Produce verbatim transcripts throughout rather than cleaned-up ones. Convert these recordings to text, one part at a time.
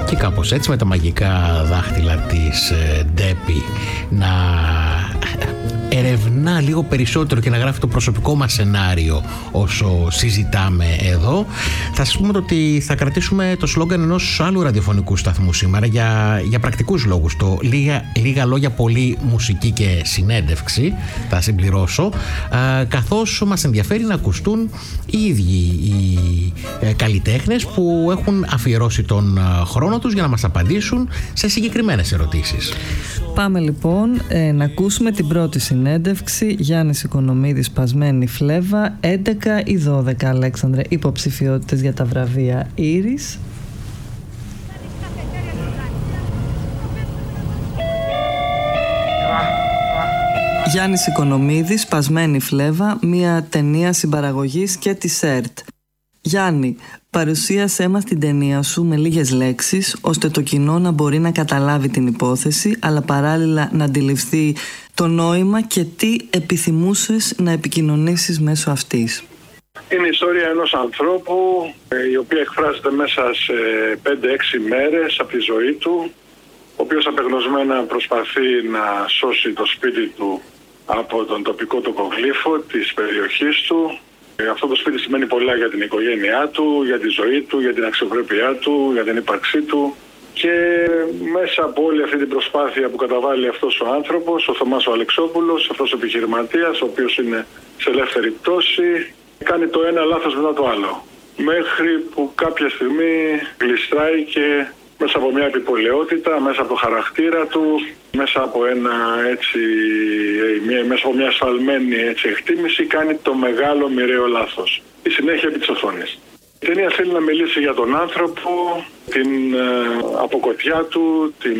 Και κάπως έτσι με τα μαγικά δάχτυλα της Ντέπη να ερευνά λίγο περισσότερο και να γράφει το προσωπικό μας σενάριο όσο συζητάμε εδώ. Θα σας πούμε ότι θα κρατήσουμε το σλόγγαν ενός άλλου ραδιοφωνικού σταθμού σήμερα για, για πρακτικούς λόγους. Το λίγα, λίγα λόγια, πολύ μουσική και συνέντευξη θα συμπληρώσω, α, καθώς μας ενδιαφέρει να ακουστούν οι ίδιοι οι ε, καλλιτέχνες που έχουν αφιερώσει τον χρόνο τους για να μας απαντήσουν σε συγκεκριμένες ερωτήσεις. Πάμε λοιπόν ε, να ακούσουμε την πρώτη συνέντευξη. Γιάννης Οικονομίδης, Σπασμένη Φλέβα, έντεκα ή δώδεκα, Αλέξανδρε, υποψηφιότητες για τα βραβεία Ήρης. Γιάννης Οικονομίδης, Σπασμένη Φλέβα, μια ταινία συμπαραγωγής και της ΕΡΤ. Γιάννη, παρουσίασέ μας την ταινία σου με λίγες λέξεις, ώστε το κοινό να μπορεί να καταλάβει την υπόθεση, αλλά παράλληλα να αντιληφθεί το νόημα και τι επιθυμούσες να επικοινωνήσεις μέσω αυτής. Είναι η ιστορία ενός ανθρώπου, η οποία εκφράζεται μέσα σε πέντε έξι μέρες από τη ζωή του, ο οποίος απεγνωσμένα προσπαθεί να σώσει το σπίτι του από τον τοπικό τοκογλύφο της περιοχής του. Αυτό το σπίτι σημαίνει πολλά για την οικογένειά του, για τη ζωή του, για την αξιοπρέπειά του, για την ύπαρξή του. Και μέσα από όλη αυτή την προσπάθεια που καταβάλει αυτός ο άνθρωπος, ο Θωμάς ο Αλεξόπουλος, αυτός ο επιχειρηματίας, ο οποίος είναι σε ελεύθερη πτώση, κάνει το ένα λάθος μετά το άλλο. Μέχρι που κάποια στιγμή γλιστράει και μέσα από μια επιπολαιότητα, μέσα από το χαρακτήρα του, μέσα από, ένα, έτσι, μια, μέσα από μια ασφαλμένη έτσι, εκτίμηση, κάνει το μεγάλο μοιραίο λάθος. Η συνέχεια επί της οθόνης. Η ταινία θέλει να μιλήσει για τον άνθρωπο, την ε, αποκοτιά του, την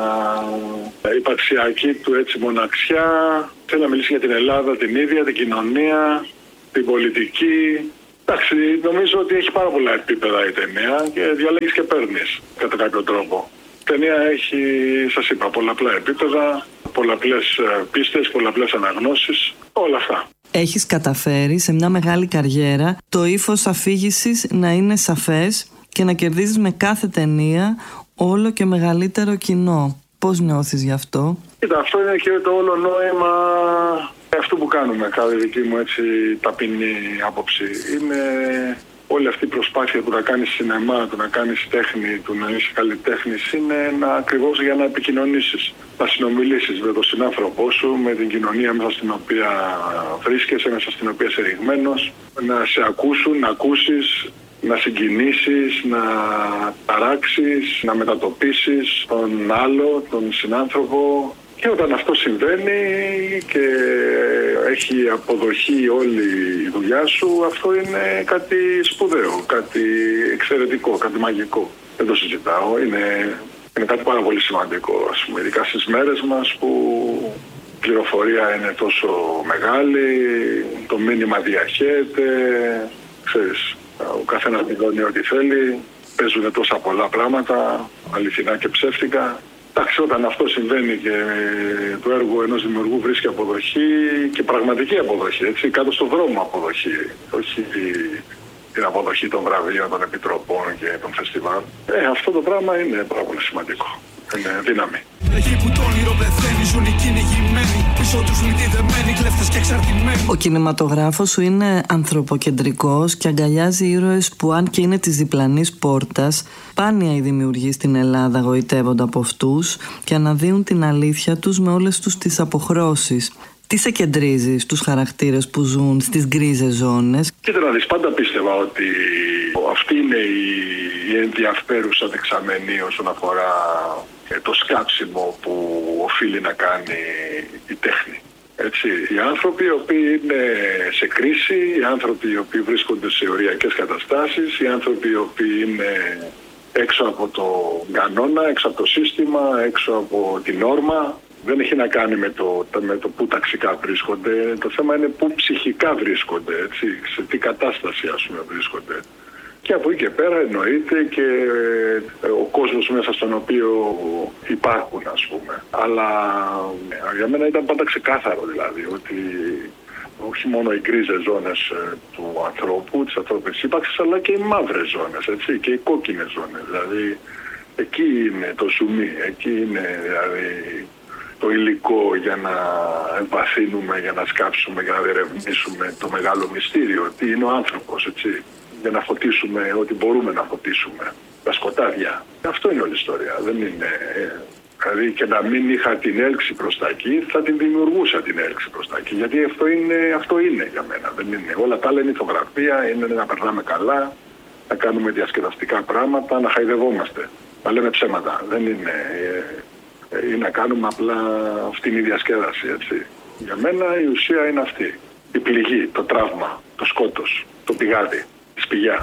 ε, υπαρξιακή του έτσι, μοναξιά. Θέλει να μιλήσει για την Ελλάδα, την ίδια, την κοινωνία, την πολιτική. Εντάξει, νομίζω ότι έχει πάρα πολλά επίπεδα η ταινία και διαλέγεις και παίρνεις κατά κάποιο τρόπο. Η ταινία έχει, σας είπα, πολλαπλά επίπεδα, πολλαπλές πίστες, πολλαπλές αναγνώσεις, όλα αυτά. Έχεις καταφέρει σε μια μεγάλη καριέρα το ύφος αφήγησης να είναι σαφές και να κερδίζεις με κάθε ταινία όλο και μεγαλύτερο κοινό. Πώς νιώθεις γι' αυτό? Κοίτα, αυτό είναι και το όλο νόημα αυτού που κάνουμε, κατά δική μου έτσι ταπεινή άποψη. Είναι όλη αυτή η προσπάθεια που να κάνεις σινεμά, του να κάνεις τέχνη, του να είσαι καλλιτέχνης, είναι να, ακριβώς για να επικοινωνήσεις, να συνομιλήσεις με τον συνάνθρωπό σου, με την κοινωνία μέσα στην οποία βρίσκεσαι, μέσα στην οποία είσαι ρηγμένος, να σε ακούσουν, να ακούσεις, να συγκινήσεις, να ταράξεις, να μετατοπίσεις τον άλλο, τον συνάνθρωπο. Και όταν αυτό συμβαίνει και έχει αποδοχή όλη η δουλειά σου, αυτό είναι κάτι σπουδαίο, κάτι εξαιρετικό, κάτι μαγικό. Δεν το συζητάω, είναι, είναι κάτι πάρα πολύ σημαντικό, ας πούμε, ειδικά στις μέρες μας που η πληροφορία είναι τόσο μεγάλη, το μήνυμα διαχέεται, ξέρεις, ο καθένας δηλώνει ό,τι θέλει, παίζουν τόσα πολλά πράγματα, αληθινά και ψεύτικα. Εντάξει, όταν αυτό συμβαίνει και το έργο ενός δημιουργού βρίσκει αποδοχή και πραγματική αποδοχή, έτσι, κάτω στον δρόμο αποδοχή, όχι την αποδοχή των βραβείων, των επιτροπών και των φεστιβάλ. Ε, αυτό το πράγμα είναι πάρα πολύ σημαντικό. Είναι δύναμη. Ο κινηματογράφος σου είναι ανθρωποκεντρικός και αγκαλιάζει ήρωες που, αν και είναι της διπλανής πόρτας, σπάνια οι δημιουργοί στην Ελλάδα γοητεύονται από αυτούς και αναδύουν την αλήθεια τους με όλες τους τις αποχρώσεις. Τι σε κεντρίζει στους χαρακτήρες που ζουν στις γκρίζες ζώνες? Κοίτα να δεις, πάντα πίστευα ότι αυτή είναι η ενδιαφέρουσα δεξαμενή όσον αφορά το σκάψιμο που οφείλει να κάνει η τέχνη. Έτσι, οι άνθρωποι οι οποίοι είναι σε κρίση, οι άνθρωποι οι οποίοι βρίσκονται σε οριακές καταστάσεις, οι άνθρωποι οι οποίοι είναι έξω από το κανόνα, έξω από το σύστημα, έξω από την νόρμα. Δεν έχει να κάνει με το, με το πού ταξικά βρίσκονται. Το θέμα είναι πού ψυχικά βρίσκονται, έτσι, σε τι κατάσταση ας πούμε βρίσκονται. Και από εκεί και πέρα εννοείται και ο κόσμος μέσα στον οποίο υπάρχουν, ας πούμε. Αλλά για μένα ήταν πάντα ξεκάθαρο δηλαδή ότι όχι μόνο οι γκρίζες ζώνες του ανθρώπου, της ανθρώπινης ύπαρξης, αλλά και οι μαύρες ζώνες, έτσι, και οι κόκκινες ζώνες. Δηλαδή Εκεί είναι το σουμί, εκεί είναι δηλαδή το υλικό για να εμβαθύνουμε, για να σκάψουμε, για να διερευνήσουμε το μεγάλο μυστήριο. Τι είναι ο άνθρωπος, έτσι. Για να φωτίσουμε ό,τι μπορούμε να φωτίσουμε. Τα σκοτάδια. Αυτό είναι όλη η ιστορία. Δεν είναι... Δηλαδή και να μην είχα την έλξη προς τα εκεί, θα την δημιουργούσα την έλξη προς τα εκεί. Γιατί αυτό είναι, αυτό είναι για μένα. Δεν είναι. Όλα τα άλλα είναι ηθογραφία, είναι να περνάμε καλά, να κάνουμε διασκεδαστικά πράγματα, να χαϊδευόμαστε. Να λέμε ψέματα. Δεν είναι... ή να κάνουμε απλά φτηνή διασκέδαση, έτσι. Για μένα η ουσία είναι αυτή. Η πληγή, το τραύμα, το σκότος, το πηγάδι, η σπηλιά.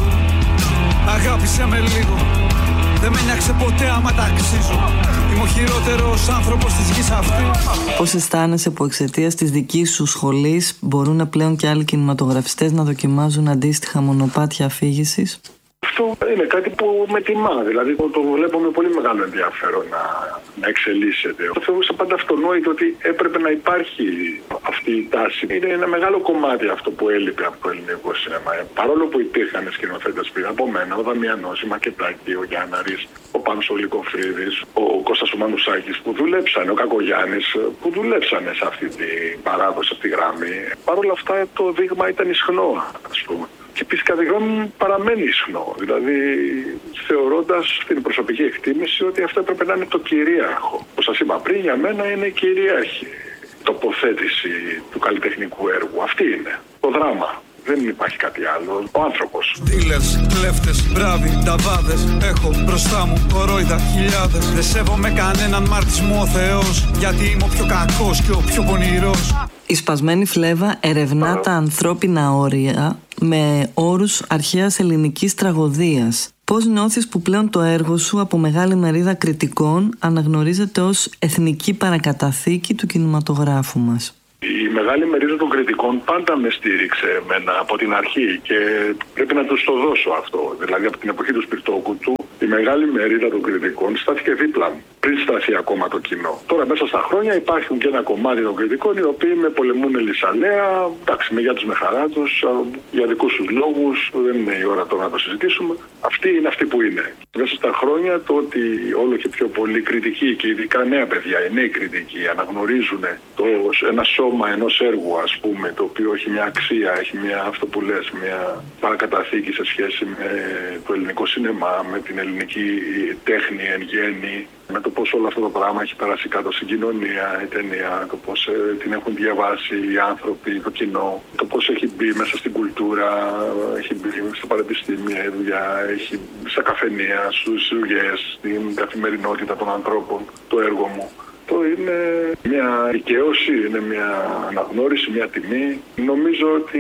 Αγάπησε με λίγο, δεν με νοιάξε ποτέ άμα τα αξίζω. Είμαι ο χειρότερος άνθρωπος της γης αυτή. Πώς αισθάνεσαι που εξαιτίας της δικής σου σχολής μπορούν πλέον και άλλοι κινηματογραφιστές να δοκιμάζουν αντίστοιχα μονοπάτια αφήγησης? Αυτό είναι κάτι που με τιμά, δηλαδή το βλέπω με πολύ μεγάλο ενδιαφέρον να, να εξελίσσεται. Το θεωρούσα πάντα αυτονόητο ότι έπρεπε να υπάρχει αυτή η τάση. Είναι ένα μεγάλο κομμάτι αυτό που έλειπε από το ελληνικό σινεμά. Παρόλο που υπήρχαν σκηνοθέτες πριν από μένα, ο Δαμιανός, η Μακετάκη, ο Γιάνναρης, ο Πάνος ο Λυκοφρίδης, ο Κώστας ο Μανουσάκης που δουλέψανε, ο Κακογιάννης που δουλέψανε σε αυτή την παράδοση, αυτή τη γραμμή. Παρ' όλα αυτά το δείγμα ήταν ισχνό, ας πούμε. Και επίσης κατά τη γνώμη μου παραμένει ισχνό. Δηλαδή θεωρώντας την προσωπική εκτίμηση ότι αυτό έπρεπε να είναι το κυρίαρχο. Όπως σας είπα πριν, για μένα είναι η κυρίαρχη τοποθέτηση του καλλιτεχνικού έργου. Αυτή είναι. Το δράμα. Δεν υπάρχει κάτι άλλο. Ο άνθρωπος. Δίλερς, κλέφτες, μπράβοι, νταβάδες. Έχω μπροστά μου κορόιδα χιλιάδες. Δεν σέβομαι κανέναν, μάρτης μου ο Θεός. Γιατί είμαι ο πιο κακός και ο πιο πονηρός. Η Σπασμένη Φλέβα ερευνά τα ανθρώπινα όρια με όρους αρχαίας ελληνικής τραγωδίας. Πώς νιώθεις που πλέον το έργο σου από μεγάλη μερίδα κριτικών αναγνωρίζεται ως εθνική παρακαταθήκη του κινηματογράφου μας? Η μεγάλη μερίδα των κριτικών πάντα με στήριξε εμένα από την αρχή και πρέπει να τους το δώσω αυτό. Δηλαδή από την εποχή του Σπιρτόκουτου η μεγάλη μερίδα των κριτικών στάθηκε δίπλα μου, πριν σταθεί ακόμα το κοινό. Τώρα μέσα στα χρόνια υπάρχουν και ένα κομμάτι των κριτικών οι οποίοι με πολεμούν λυσαλέα, εντάξει, με γεια τους, με χαρά τους, για δικούς τους λόγους, δεν είναι η ώρα τώρα να το συζητήσουμε. Αυτή είναι αυτή που είναι. Μέσα στα χρόνια το ότι όλο και πιο πολλοί κριτικοί και ειδικά νέα παιδιά, οι νέοι κριτικοί αναγνωρίζουν το, ένα σώμα ενός έργου, ας πούμε, το οποίο έχει μια αξία, έχει μια, αυτό που λες, μια παρακαταθήκη σε σχέση με το ελληνικό σινεμά, με την ελληνική τέχνη εν γέννη, με το πώς όλο αυτό το πράγμα έχει περάσει κάτω στην κοινωνία, η ταινία, το πώς ε, την έχουν διαβάσει οι άνθρωποι, το κοινό, το πώς έχει μπει μέσα στην κουλτούρα, έχει μπει στα πανεπιστήμια, η δουλειά, έχει στα καφενεία, στους δουλειές, στην καθημερινότητα των ανθρώπων, το έργο μου. Το είναι μια δικαίωση, είναι μια αναγνώριση, μια τιμή. Νομίζω ότι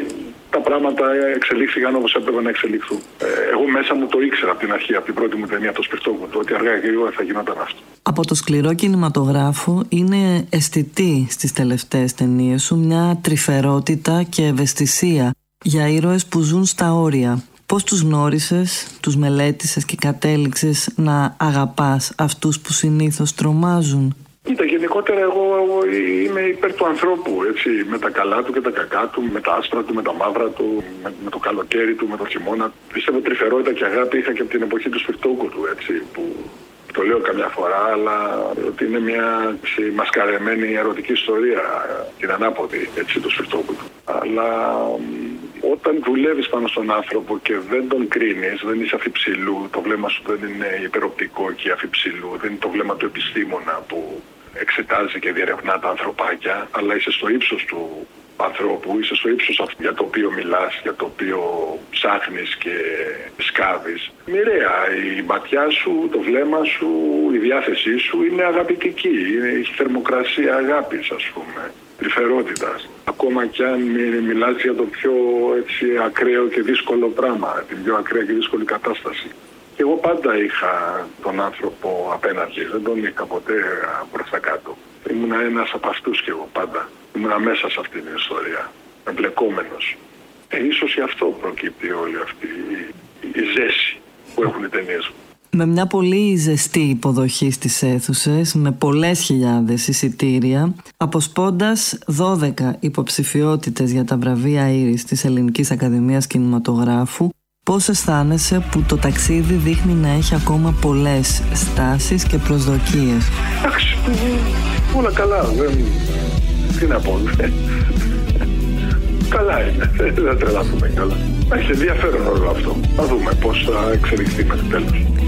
τα πράγματα εξελίχθηκαν όπως έπρεπε να εξελιχθούν. Εγώ μέσα μου το ήξερα από την αρχή, από την πρώτη μου ταινία, το Σπιρτόκουτο, ότι αργά και γρήγορα θα γινόταν αυτό. Από το σκληρό κινηματογράφο είναι αισθητή στις τελευταίες ταινίες σου μια τρυφερότητα και ευαισθησία για ήρωες που ζουν στα όρια. Πώς τους γνώρισες, τους μελέτησες και κατέληξες να αγαπάς αυτούς που συνήθως τρομάζουν? Κοίτα, γενικότερα εγώ, εγώ είμαι υπέρ του ανθρώπου, έτσι, με τα καλά του και τα κακά του, με τα άσπρα του, με τα μαύρα του, με, με το καλοκαίρι του, με το χειμώνα. Πιστεύω τρυφερότητα και αγάπη είχα και από την εποχή του Σπιρτόκουτου, έτσι, που το λέω καμιά φορά, αλλά ότι είναι μια έτσι, μασκαρεμένη ερωτική ιστορία, την ανάποδη, έτσι, του Σπιρτόκουτου. Αλλά όταν δουλεύεις πάνω στον άνθρωπο και δεν τον κρίνεις, δεν είσαι αφιψηλού, το βλέμμα σου δεν είναι υπεροπτικό και αφιψηλού, δεν είναι το βλέμμα του επιστήμονα που εξετάζει και διερευνά τα ανθρωπάκια, αλλά είσαι στο ύψος του ανθρώπου, είσαι στο ύψος αυτό για το οποίο μιλάς, για το οποίο ψάχνεις και σκάβεις. Μοιραία, η ματιά σου, το βλέμμα σου, η διάθεσή σου είναι αγαπητική, έχει θερμοκρασία αγάπης, ας πούμε, τρυφερότητας. Ακόμα κι αν μιλάς για το πιο έτσι, ακραίο και δύσκολο πράγμα, την πιο ακραία και δύσκολη κατάσταση. Και εγώ πάντα είχα τον άνθρωπο απέναντι, δεν τον είχα ποτέ προς τα κάτω. Ήμουνα ένας από αυτούς κι εγώ πάντα. Ήμουνα μέσα σε αυτή την ιστορία, εμπλεκόμενος. Ε, ίσως γι' αυτό προκύπτει όλη αυτή η, η ζέση που έχουν οι ταινίες μου. Με μια πολύ ζεστή υποδοχή στις αίθουσες, με πολλές χιλιάδες εισιτήρια, αποσπώντας δώδεκα υποψηφιότητες για τα βραβεία Ήρης της Ελληνικής Ακαδημίας Κινηματογράφου, Πώς αισθάνεσαι που το ταξίδι δείχνει να έχει ακόμα πολλές στάσεις και προσδοκίες? Εντάξει, όλα καλά, δεν... τι να πω, καλά είναι, δεν θα τρελαθούμε κιόλας. Έχει ενδιαφέρον όλο αυτό, θα δούμε πώς θα εξελιχθεί μέχρι τέλος.